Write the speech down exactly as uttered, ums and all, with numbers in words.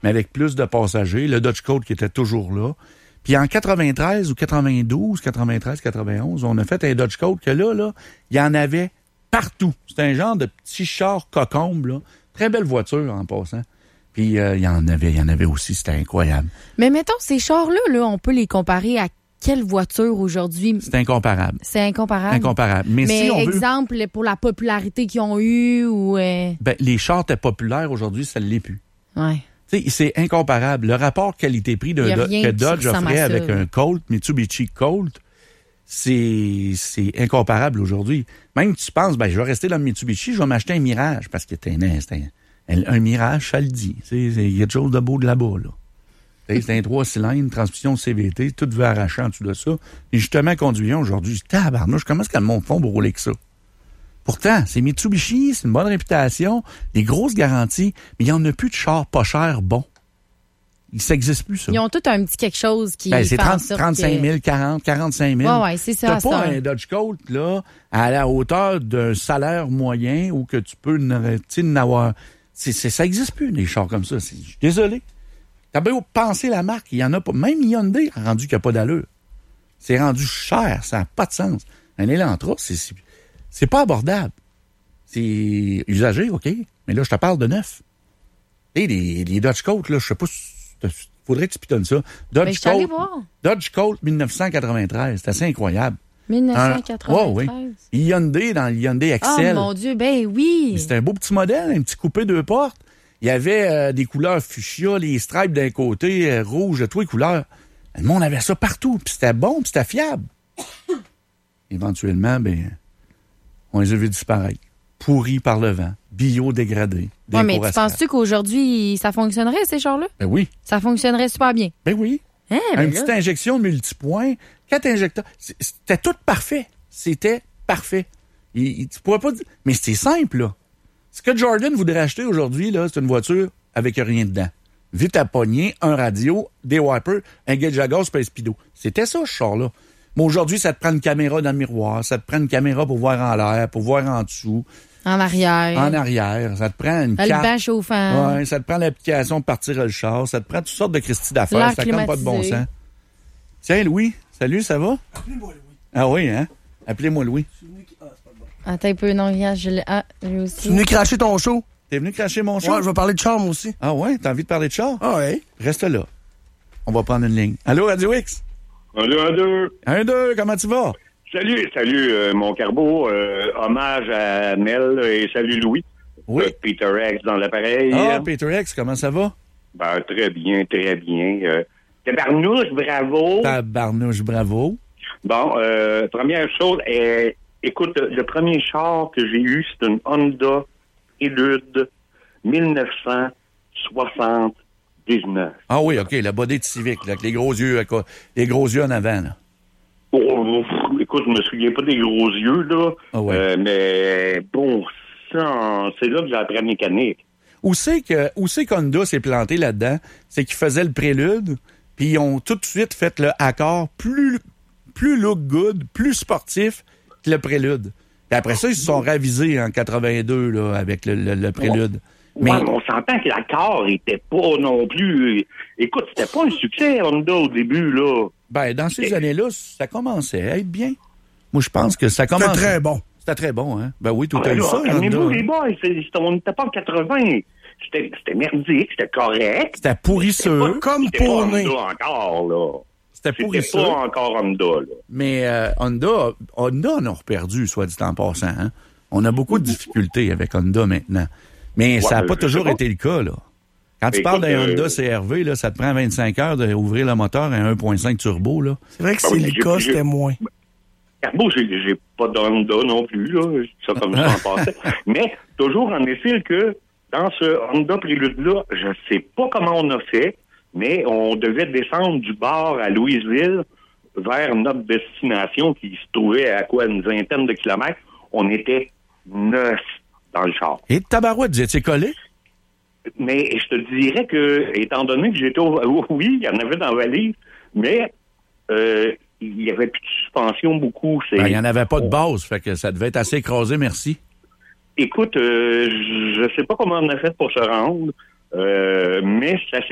mais avec plus de passagers. Le Dodge Colt qui était toujours là. Puis en quatre-vingt-treize ou quatre-vingt-douze, quatre-vingt-treize, quatre-vingt-onze, on a fait un Dodge Colt que là, là, il y en avait partout. C'était un genre de petit char cocombe, là. Très belle voiture en passant. Puis euh, il y en avait, il y en avait aussi, c'était incroyable. Mais mettons, ces chars-là, là, on peut les comparer à quelle voiture aujourd'hui? C'est incomparable. C'est incomparable. Incomparable. Mais, Mais si on exemple, veut... pour la popularité qu'ils ont eue ou... Euh... Ben, les chars étaient populaires aujourd'hui, ça ne l'est plus. Ouais. T'sais, c'est incomparable. Le rapport qualité-prix de, de, que Dodge offrait avec un Colt, Mitsubishi Colt, c'est, c'est incomparable aujourd'hui. Même tu penses, ben, je vais rester dans le Mitsubishi, je vais m'acheter un Mirage, parce que c'est un, c'est un, un Mirage, ça le dit. Il y a quelque chose de beau de là-bas, là. C'est un trois cylindres, transmission C V T, tout veut arracher en dessous de ça. Et justement, conduisant aujourd'hui, je dis, tabarnouche, comment est-ce que le monde font pour rouler que ça? Pourtant, c'est Mitsubishi, c'est une bonne réputation, des grosses garanties, mais il n'y en a plus de chars pas chers bons. Ça n'existe plus, ça. Ils ont tout un petit quelque chose qui ben, c'est fait en trente, sorte trente-cinq mille, que... quarante, quarante-cinq mille. Ouais, ouais, c'est ça. T'as ça. pas un Dodge Colt, là, à la hauteur d'un salaire moyen ou que tu peux n'avoir... C'est, c'est, ça n'existe plus, des chars comme ça. C'est, je suis désolé. T'as bien pensé la marque, il y en a pas. Même Hyundai a rendu qu'il n'y a pas d'allure. C'est rendu cher, ça n'a pas de sens. Un Elantra, c'est, c'est, c'est pas abordable. C'est usagé, OK, mais là, je te parle de neuf. Et les, les Dodge Colt, là, je sais pas, faudrait que tu pitonnes ça. Dodge ben, Colt, Dodge Colt dix-neuf cent quatre-vingt-treize, c'est assez incroyable. dix-neuf cent quatre-vingt-treize. Un, ouais, oui. Hyundai dans le Hyundai Excel. Oh mon Dieu, ben oui. C'était un beau petit modèle, un petit coupé deux portes. Il y avait euh, des couleurs fuchsia, les stripes d'un côté, euh, rouge, toutes les couleurs. Le monde avait ça partout, puis c'était bon, puis c'était fiable. Éventuellement, ben, on les a vus disparaître. Pourris par le vent, biodégradés. Oui, mais tu penses-tu qu'aujourd'hui, ça fonctionnerait, ces chars-là? Ben oui. Ça fonctionnerait super bien. Ben oui. Hein, ben Une petite injection de multipoint, quatre injecteurs. C'était tout parfait. C'était parfait. Il, il, tu pourrais pas dire... Mais c'était simple, là. Ce que Jordan voudrait acheter aujourd'hui, là, c'est une voiture avec rien dedans. Vite à poignée, un radio, des wipers, un gauge à gaz, pas un speedo. C'était ça, ce char-là. Mais aujourd'hui, ça te prend une caméra dans le miroir, ça te prend une caméra pour voir en l'air, pour voir en dessous. En arrière. En arrière. Ça te prend une carte. Le banc chauffant. Ouais, ça te prend l'application de partir le char. Ça te prend toutes sortes de Christy d'affaires. L'air ça n'a comme pas de bon sens. Tiens, Louis. Salut, ça va? Appelez-moi Louis. Ah oui, hein? Appelez-moi Louis. Ah, c'est pas bon. Attends un peu, non, regarde, je l'ai. Ah, lui aussi. Tu es venu cracher ton show? T'es venu cracher mon show? Ouais, je vais parler de char, moi aussi. Ah ouais? T'as envie de parler de char? Ah ouais. Reste là. On va prendre une ligne. Allô, Radio X? Allô, un, deux. Un, deux, comment tu vas? Salut, salut, euh, mon carbo. Euh, hommage à Mel et salut Louis. Oui. Euh, Peter X dans l'appareil. Ah, Peter X, comment ça va? Ben, très bien, très bien. Euh, tabarnouche, bravo. Tabarnouche, bravo. Bon, euh, première chose, euh, écoute, le premier char que j'ai eu, c'est une Honda Prélude dix-neuf cent soixante-dix-neuf. Ah oui, OK, la body de Civic, là, avec les gros yeux, les gros yeux en avant, là. Oh, écoute, je me souviens pas des gros yeux, là. Ah ouais. Euh, mais bon, ça, c'est là que j'ai appris la mécanique. Où c'est que, où c'est qu'Honda s'est planté là-dedans? C'est qu'ils faisaient le Prélude, puis ils ont tout de suite fait le Accord plus, plus look good, plus sportif que le Prélude. Puis après ça, ils se sont ravisés en quatre-vingt-deux, là, avec le, le, le Prélude. Ouais, mais mais on s'entend que l'accord était pas non plus... Écoute, c'était pas un succès, Honda, au début, là. Ben, dans ces années-là, ça commençait à être bien. Moi, je pense que ça commençait... C'était très bon. C'était très bon, hein? Ben oui, tout ah, a eu là, ça, calmez-vous, Honda. les boys, c'est, c'est, on n'était pas en quatre-vingts. C'était, c'était merdique, c'était correct. C'était pourrisseux. Comme C'était pour pas né. Honda encore, là. C'était C'était pourrisseux. pas encore Honda, là. Mais euh, Honda, Honda, on a reperdu, soit dit en passant. Hein? On a beaucoup de difficultés avec Honda maintenant. Mais Ouais, ça n'a ben, pas je toujours sais pas. été le cas, là. Quand tu Écoute, parles d'un euh, Honda C R V, là, ça te prend vingt-cinq heures d'ouvrir le moteur à un virgule cinq turbo, là. C'est vrai que Ah c'est oui, le j'ai- cas, j'ai- c'était moins. Carbo, j'ai, j'ai pas d'Honda non plus, là. Je dis ça comme ça en passant. Mais, toujours en effet que, dans ce Honda Prélude-là, je sais pas comment on a fait, mais on devait descendre du bar à Louisville vers notre destination qui se trouvait à quoi, une vingtaine de kilomètres. On était neuf dans le char. Et tabarouette, vous étiez collé? Mais je te dirais que, étant donné que j'étais au... Oui, il y en avait dans la valise, mais euh, il y avait plus de suspension beaucoup. C'est... Ben, il n'y en avait pas de base, fait que ça devait être assez écrasé, merci. Écoute, euh, je sais pas comment on a fait pour se rendre, euh, mais ça s'est